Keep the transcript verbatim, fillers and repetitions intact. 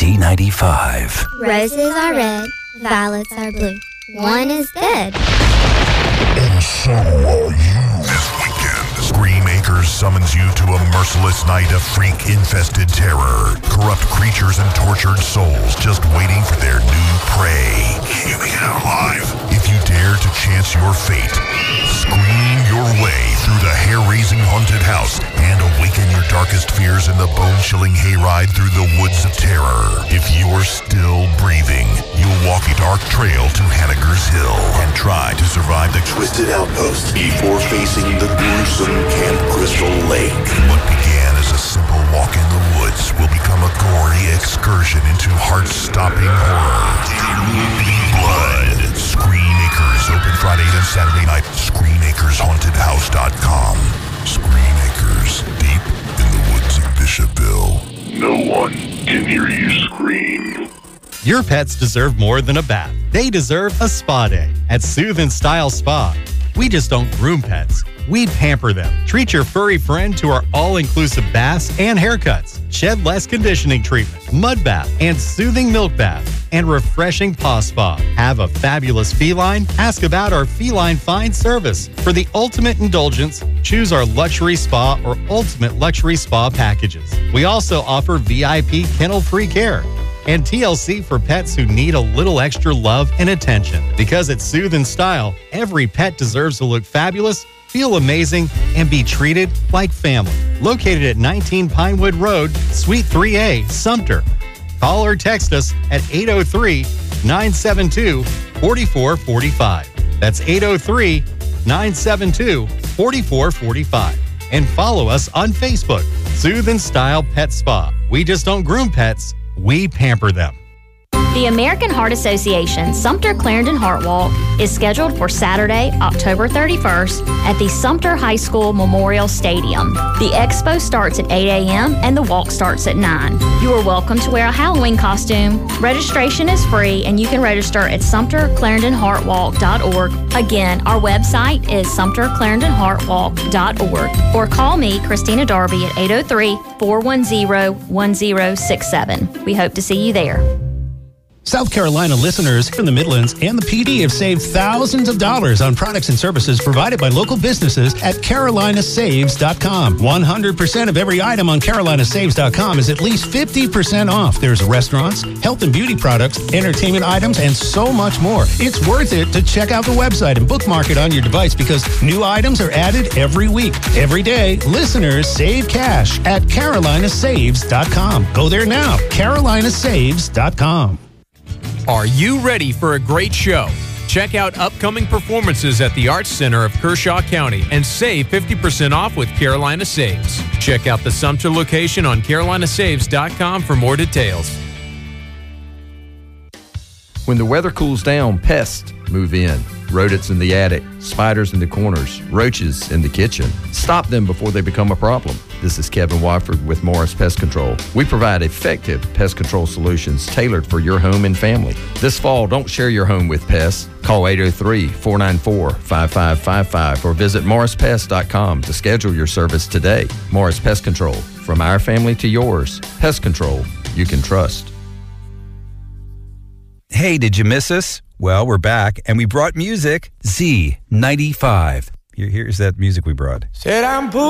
Z ninety-five. Roses are red, violets are blue. One is dead. And so are you. This weekend, Scream Acres summons you to a merciless night of freak-infested terror. Corrupt creatures and tortured souls just waiting for their new prey. Healing it out alive. If you dare to chance your fate, scream your way through the hair-raising haunted house and awaken your darkest fears in the bone-chilling hayride through the woods of terror. If you're still breathing, you'll walk a dark trail to Hanniger's Hill and try to survive the twisted outpost before facing the gruesome Camp Crystal Lake. What began as a simple walk in the woods will become a gory excursion into heart-stopping horror. There will be blood. Scream Acres, open Friday and Saturday night. scream acres haunted house dot com. Scream Acres, deep in the woods of Bishopville. No one can hear you scream. Your pets deserve more than a bath. They deserve a spa day at Soothe and Style Spa. We just don't groom pets. We pamper them. Treat your furry friend to our all-inclusive baths and haircuts, shed less conditioning treatment, mud bath, and soothing milk bath, and refreshing paw spa. Have a fabulous feline? Ask about our Feline Find service. For the ultimate indulgence, choose our luxury spa or ultimate luxury spa packages. We also offer V I P kennel-free care and T L C for pets who need a little extra love and attention. Because at Soothe and Style, every pet deserves to look fabulous, feel amazing, and be treated like family. Located at nineteen Pinewood Road, Suite three A, Sumter. Call or text us at eight oh three, nine seven two, four four four five. That's eight oh three, nine seven two, four four four five. And follow us on Facebook, Soothe and Style Pet Spa. We just don't groom pets, we pamper them. The American Heart Association Sumter Clarendon Heart Walk is scheduled for Saturday, October thirty-first at the Sumter High School Memorial Stadium. The expo starts at eight a.m. and the walk starts at nine. You are welcome to wear a Halloween costume. Registration is free and you can register at sumter clarendon heart walk dot org. Again, our website is sumter clarendon heart walk dot org or call me, Christina Darby, at eight oh three, four one zero, one zero six seven. We hope to see you there. South Carolina listeners from the Midlands and the P D have saved thousands of dollars on products and services provided by local businesses at carolina saves dot com. one hundred percent of every item on carolina saves dot com is at least fifty percent off. There's restaurants, health and beauty products, entertainment items, and so much more. It's worth it to check out the website and bookmark it on your device because new items are added every week. Every day, listeners save cash at carolina saves dot com. Go there now, carolina saves dot com. Are you ready for a great show? Check out upcoming performances at the Arts Center of Kershaw County and save fifty percent off with Carolina Saves. Check out the Sumter location on carolina saves dot com for more details. When the weather cools down, pests move in. Rodents in the attic, spiders in the corners, roaches in the kitchen. Stop them before they become a problem. This is Kevin Watford with Morris Pest Control. We provide effective pest control solutions tailored for your home and family. This fall, don't share your home with pests. Call eight oh three, four nine four, five five five five or visit morris pest dot com to schedule your service today. Morris Pest Control, from our family to yours. Pest control you can trust. Hey, did you miss us? Well, we're back, and we brought music. Z ninety-five. Here, here's that music we brought. Said I'm